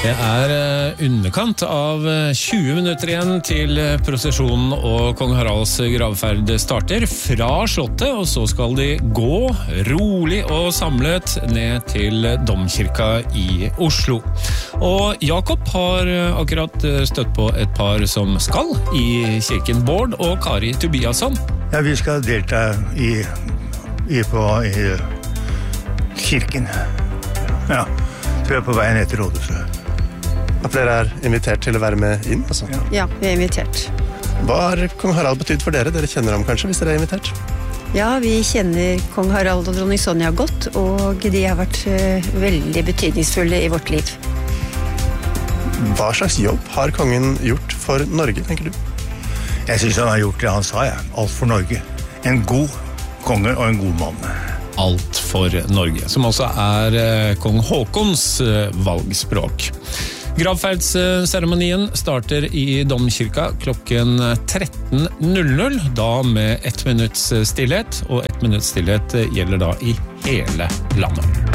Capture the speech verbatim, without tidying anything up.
Det er underkant av tjue minutter igjen til prosesjonen og kong Haralds gravferd starter fra slottet, og så skal de gå rolig og samlet ned til Domkirka i Oslo. Og Jakob har akkurat støtt på et par som skal i kirken, Bård og Kari Tobiasson. Ja, vi skal delta i, i, på, i kirken. Ja, tror jeg på veien etter rådhuset. At dere er invitert til å være med inn, altså? Ja, vi er invitert. Hva har kong Harald betydd for dere? Dere kjenner ham kanskje, hvis dere er invitert? Ja, vi kjenner kong Harald og dronning Sonja godt, og de har vært uh, veldig betydningsfulle i vårt liv. Hva slags jobb har kongen gjort for Norge, tenker du? Jeg synes han har gjort det han sa, ja. Alt for Norge. En god konge og en god mann. Alt for Norge, som også er uh, kong Håkons uh, valgspråk. Gravferdsseremonien starter i Domkirka klokken tretten null null, da med ett minutts stillhet, og ett minutts stillhet gjelder da i hele landet.